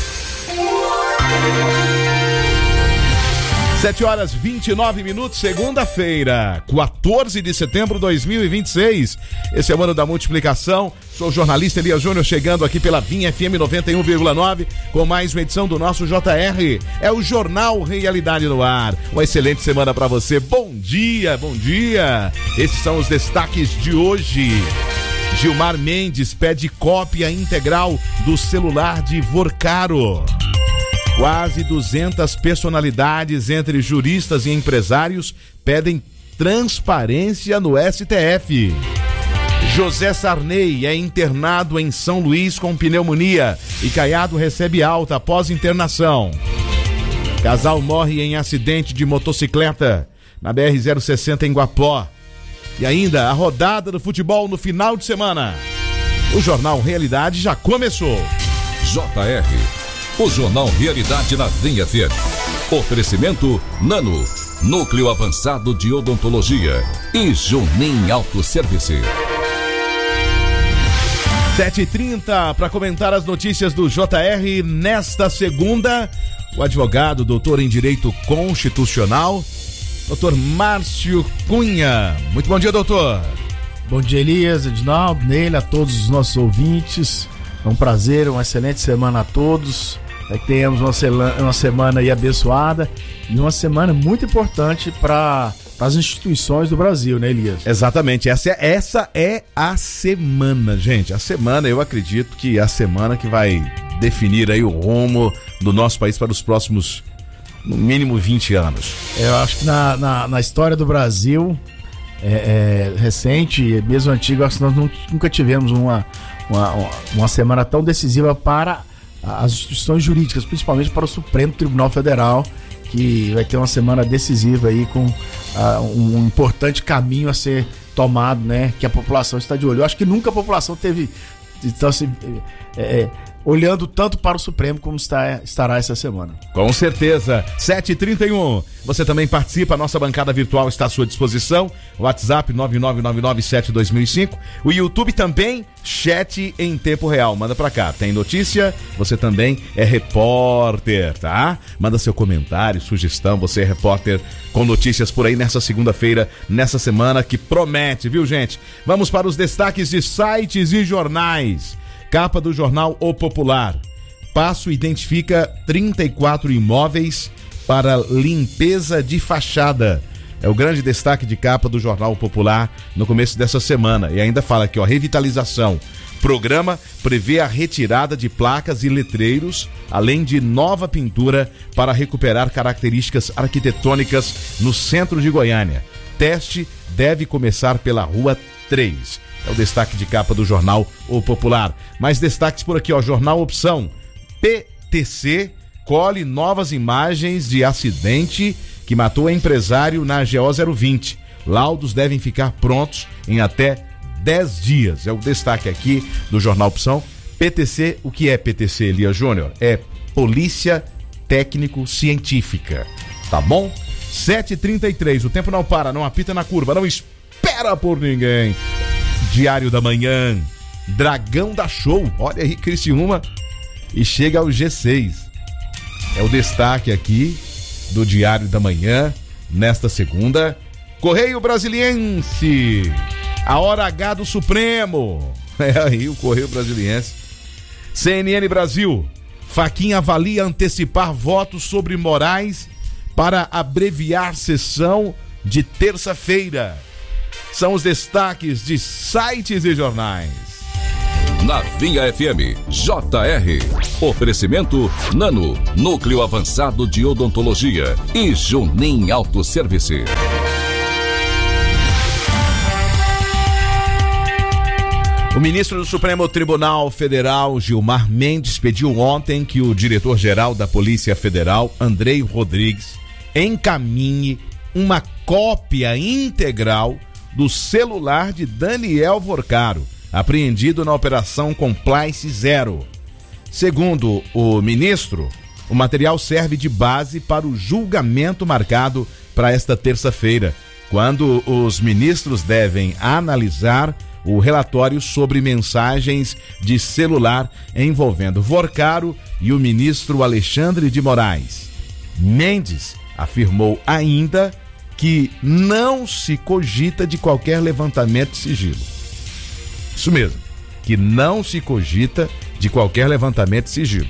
sete horas e vinte e nove minutos, segunda-feira, quatorze de setembro de dois mil e vinte e seis. Esse é o ano da multiplicação. Sou o jornalista Elias Júnior, chegando aqui pela Vinha F M noventa e um vírgula nove com mais uma edição do nosso J R. É o Jornal Realidade no ar. Uma excelente semana para você. Bom dia, bom dia. Esses são os destaques de hoje. Gilmar Mendes pede cópia integral do celular de Vorcaro. Quase duzentas personalidades entre juristas e empresários pedem transparência no S T F. José Sarney é internado em São Luís com pneumonia e Caiado recebe alta após internação. Casal morre em acidente de motocicleta na B R zero sessenta em Guapó. E ainda a rodada do futebol no final de semana. O Jornal Realidade já começou. J R, o Jornal Realidade na Vinha F M. Oferecimento Nano, Núcleo Avançado de Odontologia e Junim Autosservice. sete e trinta para comentar as notícias do J R nesta segunda. O advogado, doutor em Direito Constitucional, doutor Márcio Cunha. Muito bom dia, doutor. Bom dia, Elias, Edinaldo, Neila, a todos os nossos ouvintes. É um prazer, uma excelente semana a todos. É que tenhamos uma, sela, uma semana aí abençoada e uma semana muito importante para as instituições do Brasil, né, Elias? Exatamente, essa é, essa é a semana, gente. A semana, eu acredito que é a semana que vai definir aí o rumo do nosso país para os próximos, no mínimo, vinte anos. Eu acho que na, na, na história do Brasil, é, é, recente, mesmo antigo, acho que nós nunca tivemos uma, uma, uma semana tão decisiva para as instituições jurídicas, principalmente para o Supremo Tribunal Federal, que vai ter uma semana decisiva aí com uh, um, um importante caminho a ser tomado, né? Que a população está de olho. Eu acho que nunca a população teve, então, assim, é, é, olhando tanto para o Supremo como está, estará essa semana. Com certeza. sete e trinta e um. Você também participa, a nossa bancada virtual está à sua disposição. WhatsApp nove nove nove nove sete dois mil e cinco. O YouTube também, chat em tempo real. Manda pra cá. Tem notícia? Você também é repórter, tá? Manda seu comentário, sugestão. Você é repórter com notícias por aí nessa segunda-feira, nessa semana que promete, viu, gente? Vamos para os destaques de sites e jornais. Capa do jornal O Popular. Passo identifica trinta e quatro imóveis para limpeza de fachada. É o grande destaque de capa do jornal O Popular no começo dessa semana. E ainda fala aqui, ó, revitalização. Programa prevê a retirada de placas e letreiros, além de nova pintura para recuperar características arquitetônicas no centro de Goiânia. Teste deve começar pela Rua três. É o destaque de capa do jornal O Popular. Mais destaques por aqui, ó. Jornal Opção. P T C colhe novas imagens de acidente que matou empresário na G O zero vinte. Laudos devem ficar prontos em até dez dias. É o destaque aqui do jornal Opção. P T C, o que é P T C, Elias Júnior? É Polícia Técnico-Científica. Tá bom? sete e trinta e três. O tempo não para, não apita na curva, não espera espera por ninguém. Diário da Manhã, Dragão da Show, olha aí Criciúma e chega ao G seis. É o destaque aqui do Diário da Manhã, nesta segunda. Correio Brasiliense, a hora H do Supremo. É aí o Correio Brasiliense. C N N Brasil, Fachin avalia antecipar votos sobre Moraes para abreviar sessão de terça-feira. São os destaques de sites e jornais. Na Vinha F M, J R. Oferecimento Nano, Núcleo Avançado de Odontologia e Junim Autosservice. O ministro do Supremo Tribunal Federal, Gilmar Mendes, pediu ontem que o diretor-geral da Polícia Federal, Andrei Rodrigues, encaminhe uma cópia integral do celular de Daniel Vorcaro, apreendido na Operação Compliance Zero. Segundo o ministro, o material serve de base para o julgamento marcado para esta terça-feira, quando os ministros devem analisar o relatório sobre mensagens de celular envolvendo Vorcaro e o ministro Alexandre de Moraes. Mendes afirmou ainda que não se cogita de qualquer levantamento de sigilo. Isso mesmo, que não se cogita de qualquer levantamento de sigilo.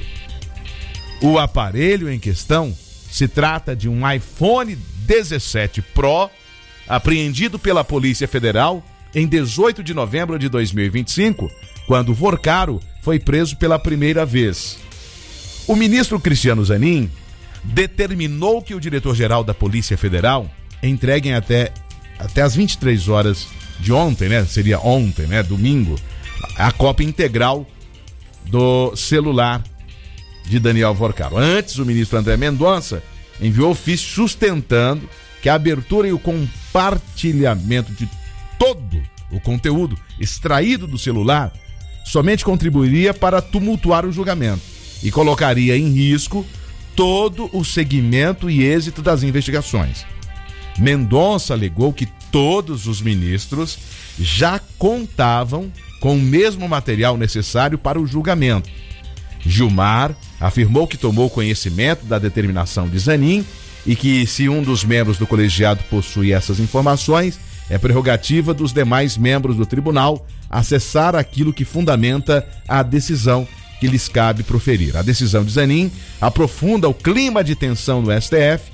O aparelho em questão se trata de um iPhone dezessete Pro, apreendido pela Polícia Federal em dezoito de novembro de dois mil e vinte e cinco, quando Vorcaro foi preso pela primeira vez. O ministro Cristiano Zanin determinou que o diretor-geral da Polícia Federal entregue até, até as vinte e três horas de ontem, né? Seria ontem, né? Domingo, a cópia integral do celular de Daniel Vorcaro. Antes, o ministro André Mendonça enviou ofício sustentando que a abertura e o compartilhamento de todo o conteúdo extraído do celular somente contribuiria para tumultuar o julgamento e colocaria em risco todo o segmento e êxito das investigações. Mendonça alegou que todos os ministros já contavam com o mesmo material necessário para o julgamento. Gilmar afirmou que tomou conhecimento da determinação de Zanin e que, se um dos membros do colegiado possui essas informações, é prerrogativa dos demais membros do tribunal acessar aquilo que fundamenta a decisão que lhes cabe proferir. A decisão de Zanin aprofunda o clima de tensão no S T F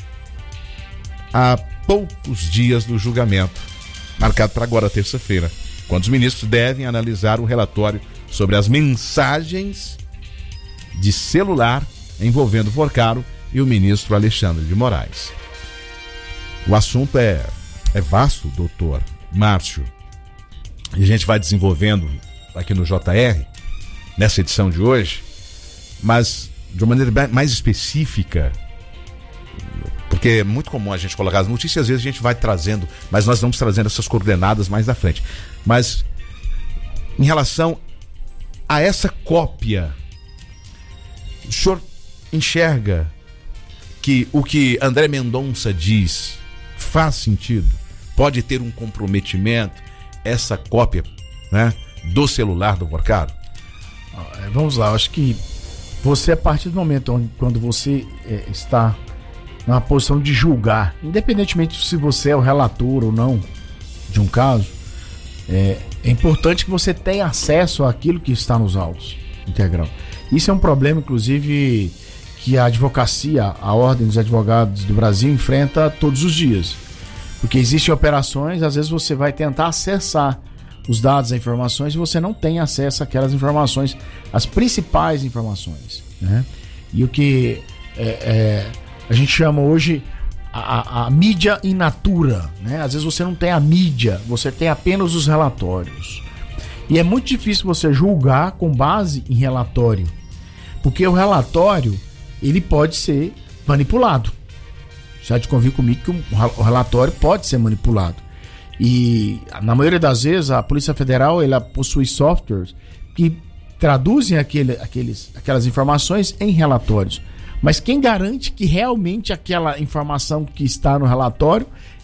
há poucos dias do julgamento, marcado para agora, terça-feira, quando os ministros devem analisar o relatório sobre as mensagens de celular envolvendo Vorcaro e o ministro Alexandre de Moraes. O assunto é, é vasto, doutor Márcio, e a gente vai desenvolvendo aqui no J R, nessa edição de hoje, mas de uma maneira mais específica, porque é muito comum a gente colocar as notícias e às vezes a gente vai trazendo, mas nós vamos trazendo essas coordenadas mais à frente. Mas em relação a essa cópia, o senhor enxerga que o que André Mendonça diz faz sentido? Pode ter um comprometimento, essa cópia, né, do celular do Vorcaro? Vamos lá, acho que você, a partir do momento onde, quando você é, está na posição de julgar, independentemente se você é o relator ou não de um caso, é, é importante que você tenha acesso àquilo que está nos autos integral. Isso é um problema, inclusive, que a advocacia, a Ordem dos Advogados do Brasil enfrenta todos os dias. Porque existem operações, às vezes você vai tentar acessar os dados, as informações, e você não tem acesso àquelas informações, as principais informações, né? E o que é, é, a gente chama hoje a, a, a mídia in natura, né? Às vezes você não tem a mídia, você tem apenas os relatórios. E é muito difícil você julgar com base em relatório, porque o relatório, ele pode ser manipulado. Você há de convir comigo que o relatório pode ser manipulado. E na maioria das vezes a Polícia Federal, ela possui softwares que traduzem aquele, aqueles, aquelas informações em relatórios. Mas quem garante que realmente aquela informação que está no relatório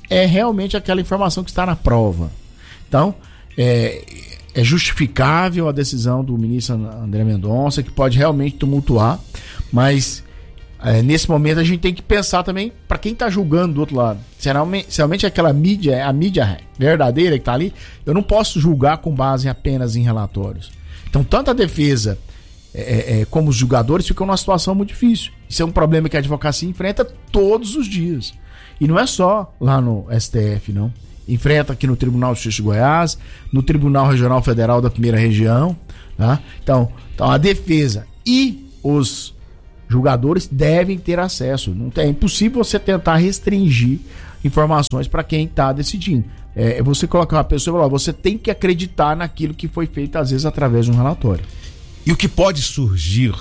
é realmente aquela informação que está na prova. Então, é, é justificável a decisão do ministro André Mendonça, que pode realmente tumultuar, mas é, nesse momento a gente tem que pensar também para quem está julgando do outro lado. Se realmente, se realmente aquela mídia, a mídia verdadeira que está ali, eu não posso julgar com base apenas em relatórios. Então, tanto a defesa é, é, como os julgadores ficam numa situação muito difícil. Isso é um problema que a advocacia enfrenta todos os dias. E não é só lá no S T F, não. Enfrenta aqui no Tribunal de Justiça de Goiás, no Tribunal Regional Federal da Primeira Região. Tá? Então, então, a defesa e os julgadores devem ter acesso. Não tem, é impossível você tentar restringir informações para quem está decidindo. É você colocar uma pessoa e falar, você tem que acreditar naquilo que foi feito, às vezes, através de um relatório. E o que pode surgir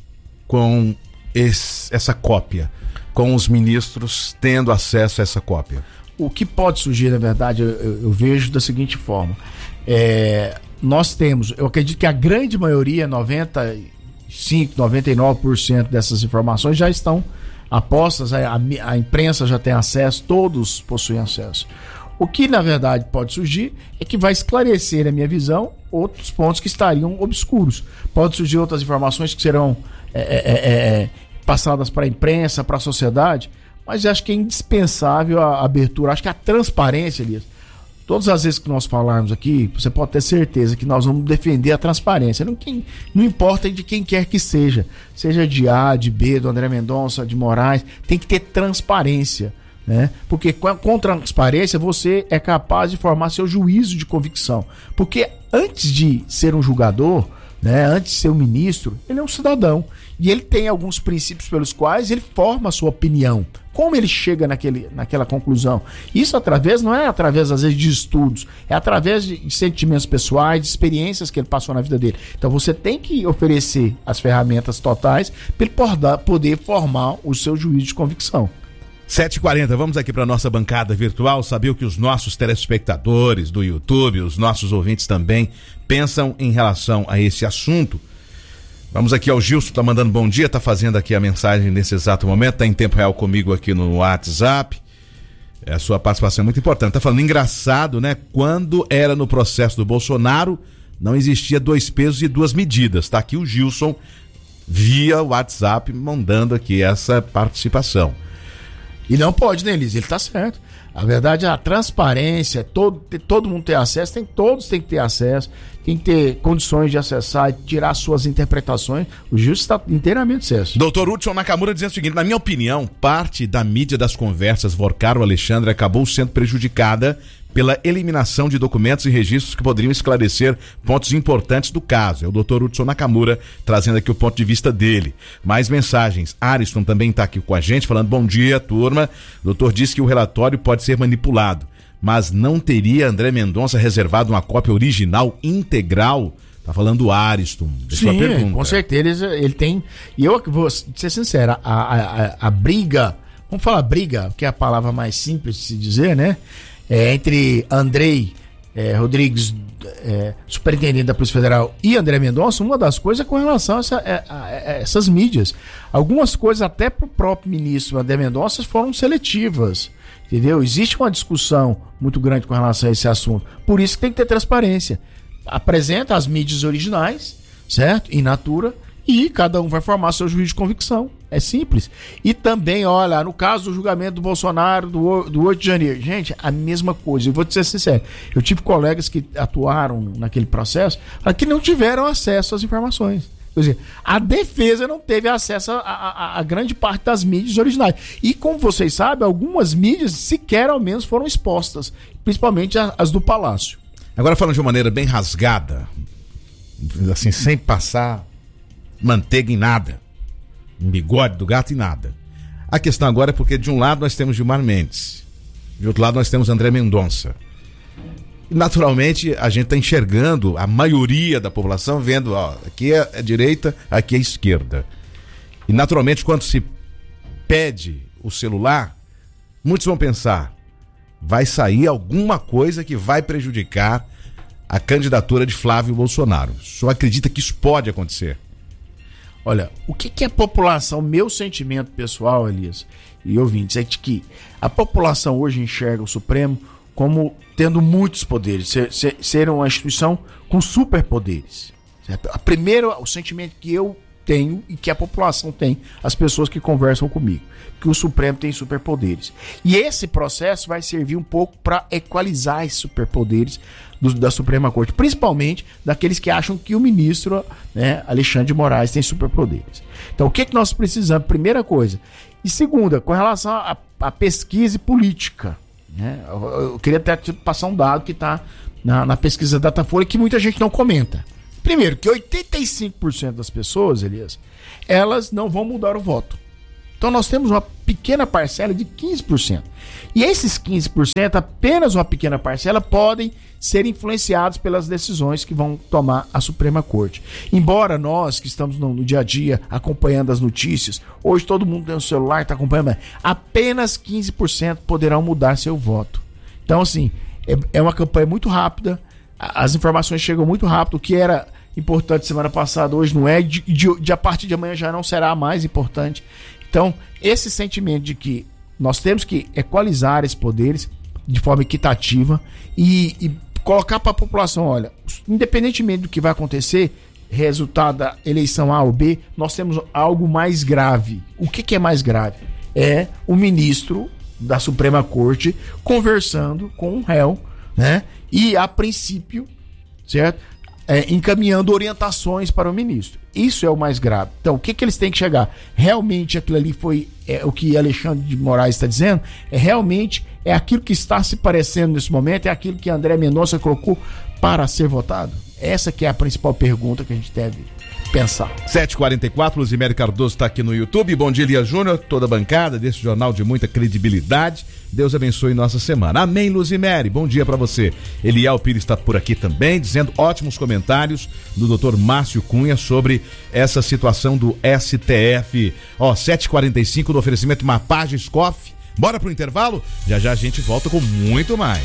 com esse, essa cópia? Com os ministros tendo acesso a essa cópia? O que pode surgir, na verdade, eu, eu, eu vejo da seguinte forma. É, nós temos, eu acredito que a grande maioria, noventa e cinco, noventa e nove por cento dessas informações já estão apostas, a, a, a imprensa já tem acesso, todos possuem acesso. O que, na verdade, pode surgir é que vai esclarecer, na minha visão, outros pontos que estariam obscuros. Pode surgir outras informações que serão é, é, é, passadas para a imprensa, para a sociedade, mas acho que é indispensável a abertura, acho que a transparência, Elias. Todas as vezes que nós falarmos aqui, você pode ter certeza que nós vamos defender a transparência. Não, quem, não importa de quem quer que seja, seja de A, de B, do André Mendonça, de Moraes, tem que ter transparência. Né? Porque com transparência você é capaz de formar seu juízo de convicção. Porque antes de ser um julgador, né, antes de ser um ministro, ele é um cidadão. E ele tem alguns princípios pelos quais ele forma a sua opinião. Como ele chega naquele, naquela conclusão? Isso através, não é através às vezes de estudos, é através de sentimentos pessoais, de experiências que ele passou na vida dele. Então você tem que oferecer as ferramentas totais para ele poder formar o seu juízo de convicção. sete e quarenta, vamos aqui para a nossa bancada virtual, saber o que os nossos telespectadores do YouTube, os nossos ouvintes também pensam em relação a esse assunto. Vamos aqui ao Gilson, tá mandando bom dia, tá fazendo aqui a mensagem nesse exato momento, tá em tempo real comigo aqui no WhatsApp. A sua participação é muito importante. Tá falando engraçado, né? Quando era no processo do Bolsonaro, não existia dois pesos e duas medidas. Tá aqui o Gilson via WhatsApp mandando aqui essa participação. E não pode, né, Elise? Ele tá certo. A verdade é a transparência, todo, todo mundo ter acesso, tem, todos têm que ter acesso, tem que ter condições de acessar e tirar suas interpretações. O Gilson está inteiramente certo. Doutor Hudson Nakamura dizendo o seguinte, na minha opinião, parte da mídia das conversas Vorcaro-Alexandre acabou sendo prejudicada pela eliminação de documentos e registros que poderiam esclarecer pontos importantes do caso. É o doutor Hudson Nakamura trazendo aqui o ponto de vista dele. Mais mensagens. Ariston também está aqui com a gente, falando bom dia, turma. O doutor disse que o relatório pode ser manipulado, mas não teria André Mendonça reservado uma cópia original integral? Tá falando o Ariston. Sim, pergunta. Com certeza ele tem. E eu vou ser sincero, a, a, a, a briga, vamos falar briga, que é a palavra mais simples de se dizer, né? É, entre Andrei é, Rodrigues, é, superintendente da Polícia Federal, e André Mendonça, uma das coisas é com relação a, essa, a, a, a essas mídias. Algumas coisas até pro próprio ministro André Mendonça foram seletivas, entendeu? Existe uma discussão muito grande com relação a esse assunto. Por isso que tem que ter transparência. Apresenta as mídias originais, certo? In natura, e cada um vai formar seu juízo de convicção. É simples. E também, olha, no caso do julgamento do Bolsonaro do, do oito de janeiro, gente, a mesma coisa. Eu vou te ser sincero, eu tive colegas que atuaram naquele processo que não tiveram acesso às informações. Quer dizer, a defesa não teve acesso a, a, a grande parte das mídias originais. E como vocês sabem, algumas mídias sequer ao menos foram expostas, principalmente as do Palácio. Agora falando de uma maneira bem rasgada, assim, sem passar manteiga em nada, em bigode do gato e nada. A questão agora é porque de um lado nós temos Gilmar Mendes, de outro lado nós temos André Mendonça. E, naturalmente a gente está enxergando a maioria da população vendo, ó, aqui é a direita, aqui é a esquerda. E naturalmente quando se pede o celular, muitos vão pensar, vai sair alguma coisa que vai prejudicar a candidatura de Flávio Bolsonaro. O senhor acredita que isso pode acontecer? Olha, o que, que a população, meu sentimento pessoal, Elias e ouvintes, é de que a população hoje enxerga o Supremo como tendo muitos poderes, ser, ser, ser uma instituição com superpoderes. Certo? A primeiro, o sentimento que eu tenho e que a população tem, as pessoas que conversam comigo, que o Supremo tem superpoderes. E esse processo vai servir um pouco para equalizar esses superpoderes do, da Suprema Corte, principalmente daqueles que acham que o ministro, né, Alexandre de Moraes tem superpoderes. Então, o que, que nós precisamos? Primeira coisa. E segunda, com relação à pesquisa política, né, eu, eu queria até passar um dado que está na, na pesquisa Datafolha que muita gente não comenta. Primeiro, que oitenta e cinco por cento das pessoas, Elias, elas não vão mudar o voto. Então nós temos uma pequena parcela de quinze por cento. E esses quinze por cento, apenas uma pequena parcela, podem ser influenciados pelas decisões que vão tomar a Suprema Corte. Embora nós, que estamos no, no dia a dia acompanhando as notícias, hoje todo mundo tem um celular, está acompanhando, mas apenas quinze por cento poderão mudar seu voto. Então, assim, é, é uma campanha muito rápida, as informações chegam muito rápido, o que era importante semana passada, hoje não é, de, de, de a partir de amanhã já não será mais importante. Então, esse sentimento de que nós temos que equalizar esses poderes de forma equitativa e, e colocar para a população, olha, independentemente do que vai acontecer, resultado da eleição A ou B, nós temos algo mais grave. O que, que é mais grave? É o ministro da Suprema Corte conversando com um réu, né? E, a princípio, certo? É, encaminhando orientações para o ministro. Isso é o mais grave. Então, o que, que eles têm que chegar? Realmente aquilo ali foi é, o que Alexandre de Moraes está dizendo? É realmente é aquilo que está se parecendo nesse momento? É aquilo que André Mendonça colocou para ser votado? Essa que é a principal pergunta que a gente deve pensar. sete e quarenta e quatro, Luzimere Cardoso está aqui no YouTube. Bom dia, Elias Júnior, toda a bancada desse jornal de muita credibilidade. Deus abençoe nossa semana. Amém, Luzimere. Bom dia para você. Eliel Pires está por aqui também, dizendo ótimos comentários do doutor Márcio Cunha sobre essa situação do S T F. Ó, sete e quarenta e cinco, no oferecimento Mapages Coffee. Bora pro intervalo? Já já a gente volta com muito mais.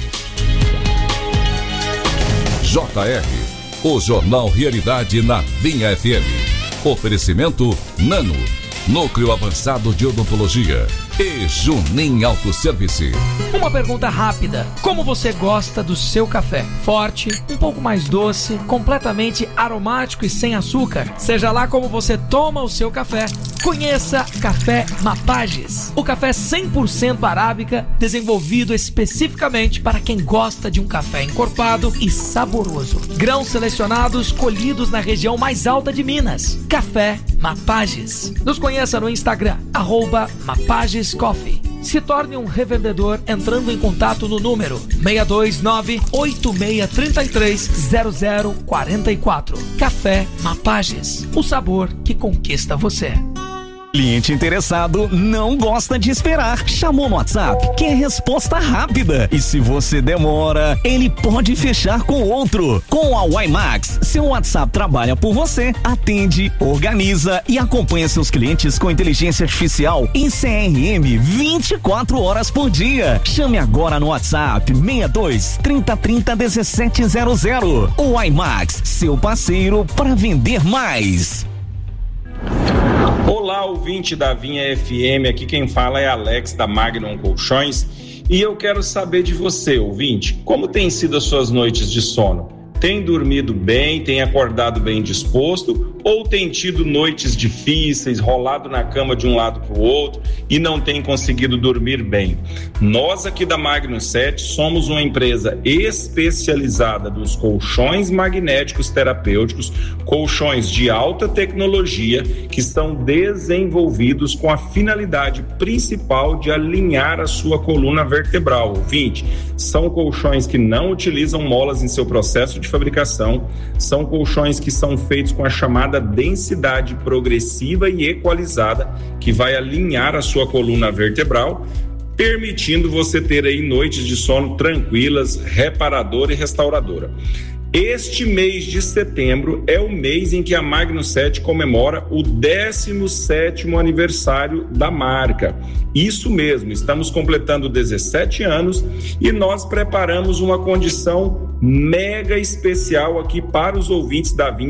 J R, o Jornal Realidade na Vinha F M. Oferecimento Nano, Núcleo Avançado de Odontologia e Junim Autosservice. Uma pergunta rápida: como você gosta do seu café? Forte, um pouco mais doce, completamente aromático e sem açúcar? Seja lá como você toma o seu café, conheça Café Mapages. O café cem por cento arábica, desenvolvido especificamente para quem gosta de um café encorpado e saboroso. Grãos selecionados colhidos na região mais alta de Minas. Café Mapages. Nos conheça no Instagram, arroba Mapages Coffee. Se torne um revendedor entrando em contato no número seis dois nove, oito seis três três, zero zero quatro quatro. Café Mapages, o sabor que conquista você. Cliente interessado não gosta de esperar. Chamou no WhatsApp, quer resposta rápida. E se você demora, ele pode fechar com outro. Com a WiMax, seu WhatsApp trabalha por você, atende, organiza e acompanha seus clientes com inteligência artificial e C R M vinte e quatro horas por dia. Chame agora no WhatsApp seis dois, trinta, trinta, dezessete zero zero. O WiMax, seu parceiro para vender mais. Olá, ouvinte da Vinha F M, aqui quem fala é Alex da Magnum Colchões e eu quero saber de você, ouvinte, como tem sido as suas noites de sono? Tem dormido bem, tem acordado bem disposto ou tem tido noites difíceis, rolado na cama de um lado para o outro e não tem conseguido dormir bem? Nós aqui da Magnum sete somos uma empresa especializada dos colchões magnéticos terapêuticos, colchões de alta tecnologia que são desenvolvidos com a finalidade principal de alinhar a sua coluna vertebral. Ouvinte, são colchões que não utilizam molas em seu processo de fabricação, são colchões que são feitos com a chamada densidade progressiva e equalizada, que vai alinhar a sua coluna vertebral, permitindo você ter aí noites de sono tranquilas, reparadora e restauradora. Este mês de setembro é o mês em que a Magnum sete comemora o décimo sétimo aniversário da marca. Isso mesmo, estamos completando dezessete anos e nós preparamos uma condição mega especial aqui para os ouvintes da Vinha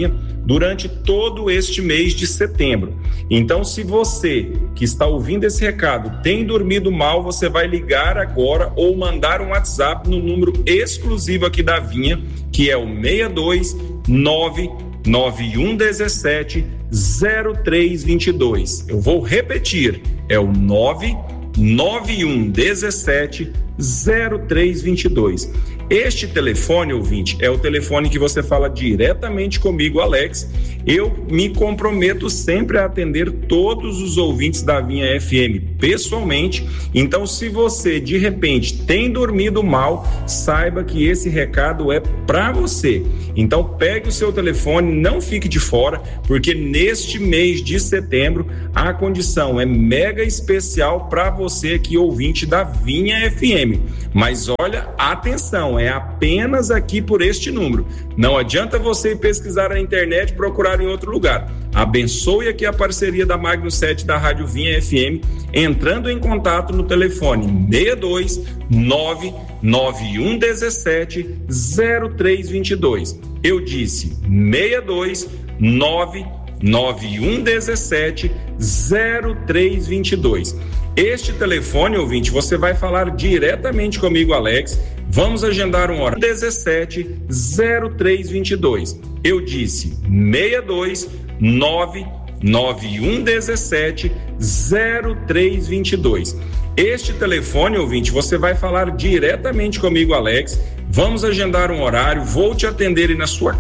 durante todo este mês de setembro. Então, se você que está ouvindo esse recado tem dormido mal, você vai ligar agora ou mandar um WhatsApp no número exclusivo aqui da Vinha, que é o seis dois nove nove um um sete zero três dois dois. Eu vou repetir, é o nove nove um um sete zero três dois dois. Este telefone, ouvinte, é o telefone que você fala diretamente comigo, Alex. Eu me comprometo sempre a atender todos os ouvintes da Vinha F M pessoalmente. Então, se você de repente tem dormido mal, saiba que esse recado é para você. Então, pegue o seu telefone, não fique de fora, porque neste mês de setembro a condição é mega especial para você aqui, ouvinte da Vinha F M. Mas olha, atenção, é apenas aqui por este número. Não adianta você pesquisar na internet e procurar em outro lugar. Abençoe aqui a parceria da Magno sete da Rádio Vinha F M, entrando em contato no telefone seis dois nove nove um um sete zero três dois dois. Eu disse seis dois nove nove um um sete zero três dois dois. Este telefone, ouvinte, você vai falar diretamente comigo, Alex. Vamos agendar um horário dezessete zero três dois dois. Eu disse seis dois nove nove um um sete zero três dois dois. Este telefone, ouvinte, você vai falar diretamente comigo, Alex. Vamos agendar um horário, vou te atender aí na sua casa.